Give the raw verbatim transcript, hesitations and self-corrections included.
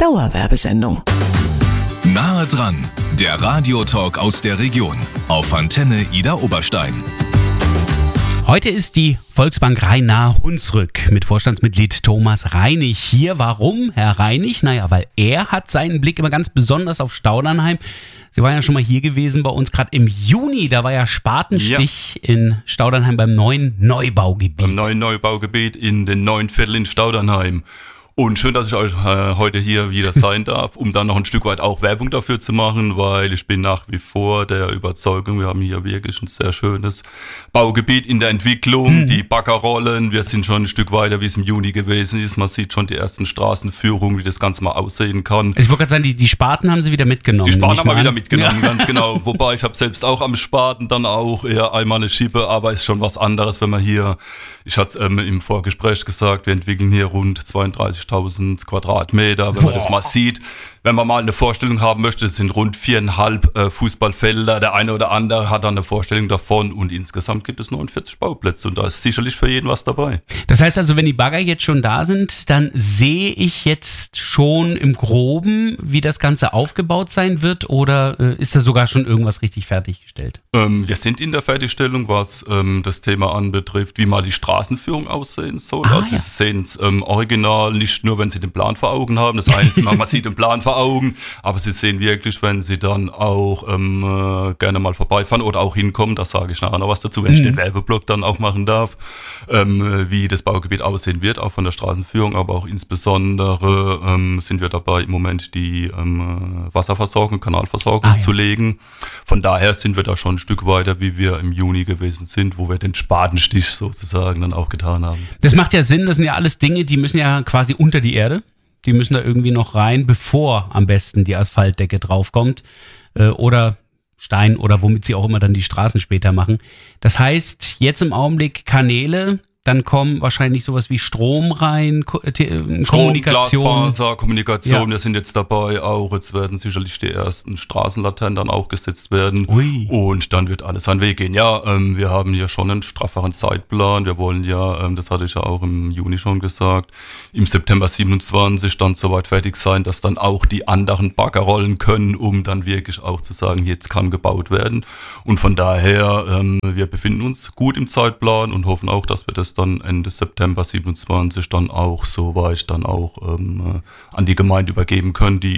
Dauerwerbesendung. Nahe dran, der Radiotalk aus der Region auf Antenne Idar Oberstein. Heute ist die Volksbank Rhein-Nahe-Hunsrück mit Vorstandsmitglied Thomas Reinig hier. Warum, Herr Reinig? Naja, weil er hat seinen Blick immer ganz besonders auf Staudernheim. Sie waren ja schon mal hier gewesen bei uns, gerade im Juni, da war ja Spatenstich ja. in Staudernheim beim neuen Neubaugebiet. Beim neuen Neubaugebiet in den neuen Viertel in Staudernheim. Und schön, dass ich euch äh, heute hier wieder sein darf, um dann noch ein Stück weit auch Werbung dafür zu machen, weil ich bin nach wie vor der Überzeugung, wir haben hier wirklich ein sehr schönes Baugebiet in der Entwicklung, mhm. die Baggerrollen, wir sind schon ein Stück weiter, wie es im Juni gewesen ist, man sieht schon die ersten Straßenführungen, wie das Ganze mal aussehen kann. Ich wollte gerade sagen, die, die Spaten haben sie wieder mitgenommen. Die Spaten haben wir wieder mitgenommen, ja. Ganz genau, wobei ich habe selbst auch am Spaten dann auch eher einmal eine Schippe, aber ist schon was anderes, wenn man hier, ich hatte es ähm, im Vorgespräch gesagt, wir entwickeln hier rund zweiunddreißigtausend Quadratmeter, wenn man Boah. das mal sieht. Wenn man mal eine Vorstellung haben möchte, es sind rund viereinhalb äh, Fußballfelder. Der eine oder andere hat dann eine Vorstellung davon und insgesamt gibt es neunundvierzig Bauplätze und da ist sicherlich für jeden was dabei. Das heißt also, wenn die Bagger jetzt schon da sind, dann sehe ich jetzt schon im Groben, wie das Ganze aufgebaut sein wird oder äh, ist da sogar schon irgendwas richtig fertiggestellt? Ähm, wir sind in der Fertigstellung, was ähm, das Thema anbetrifft, wie mal die Straßenführung aussehen soll. Ah, also ja. Sie sehen es ähm, original, nicht nur, wenn Sie den Plan vor Augen haben. Das eine ist immer, man sieht den Plan vor Augen, aber Sie sehen wirklich, wenn Sie dann auch ähm, äh, gerne mal vorbeifahren oder auch hinkommen, da sage ich nachher noch was dazu, wenn mhm. ich den Werbeblock dann auch machen darf, ähm, wie das Baugebiet aussehen wird, auch von der Straßenführung, aber auch insbesondere ähm, sind wir dabei im Moment die ähm, Wasserversorgung, Kanalversorgung ah, ja. zu legen. Von daher sind wir da schon ein Stück weiter, wie wir im Juni gewesen sind, wo wir den Spatenstich sozusagen dann auch getan haben. Das macht ja Sinn, das sind ja alles Dinge, die müssen ja quasi unter die Erde. Die müssen da irgendwie noch rein, bevor am besten die Asphaltdecke draufkommt äh, oder Stein oder womit sie auch immer dann die Straßen später machen. Das heißt, jetzt im Augenblick Kanäle, dann kommen wahrscheinlich sowas wie Strom rein, Ko- äh, Strom, Kommunikation. Glasfaser, Kommunikation, ja. wir sind jetzt dabei auch, jetzt werden sicherlich die ersten Straßenlaternen dann auch gesetzt werden. Ui. Und dann wird alles seinen Weg gehen. Ja, ähm, wir haben hier schon einen strafferen Zeitplan, wir wollen ja, ähm, das hatte ich ja auch im Juni schon gesagt, im September siebenundzwanzig dann soweit fertig sein, dass dann auch die anderen Bagger rollen können, um dann wirklich auch zu sagen, jetzt kann gebaut werden. Und von daher, ähm, wir befinden uns gut im Zeitplan und hoffen auch, dass wir das dann Ende September siebenundzwanzig dann auch soweit dann auch ähm, an die Gemeinde übergeben können, die